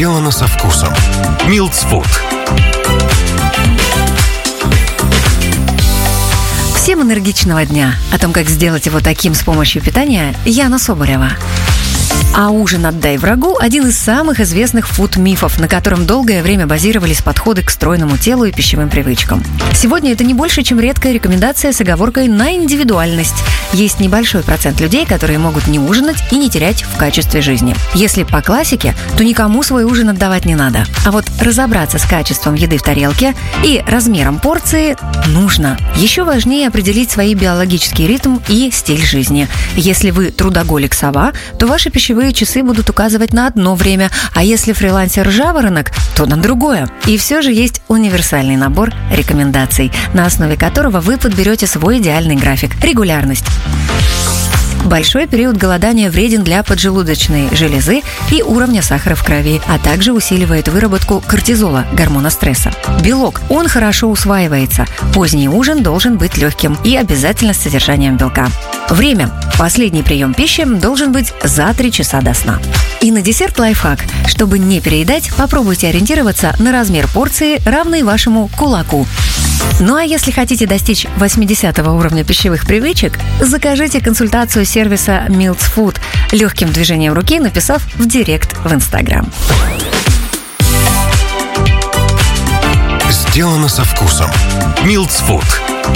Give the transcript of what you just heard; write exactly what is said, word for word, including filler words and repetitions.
Сделано со вкусом. Милтс Фуд. Всем энергичного дня! О том, как сделать его таким с помощью питания, Яна Соболева. А ужин «Отдай врагу» – один из самых известных фуд-мифов, на котором долгое время базировались подходы к стройному телу и пищевым привычкам. Сегодня это не больше, чем редкая рекомендация с оговоркой на индивидуальность. Есть небольшой процент людей, которые могут не ужинать и не терять в качестве жизни. Если по классике, то никому свой ужин отдавать не надо. А вот разобраться с качеством еды в тарелке и размером порции нужно. Еще важнее определить свои биологический ритм и стиль жизни. Если вы трудоголик-сова, то ваши пищевые часы будут указывать на одно время, а если фрилансер-жаворонок, то на другое. И все же есть универсальный набор рекомендаций, на основе которого вы подберете свой идеальный график. Регулярность. Большой период голодания вреден для поджелудочной железы и уровня сахара в крови, а также усиливает выработку кортизола, гормона стресса. Белок. Он хорошо усваивается. Поздний ужин должен быть легким и обязательно с содержанием белка. Время. Последний прием пищи должен быть за три часа до сна. И на десерт лайфхак. Чтобы не переедать, попробуйте ориентироваться на размер порции, равный вашему кулаку. Ну а если хотите достичь восьмидесятого уровня пищевых привычек, закажите консультацию сервиса Милтс Фуд легким движением руки, написав в директ в Инстаграм. Сделано со вкусом. Милтс Фуд.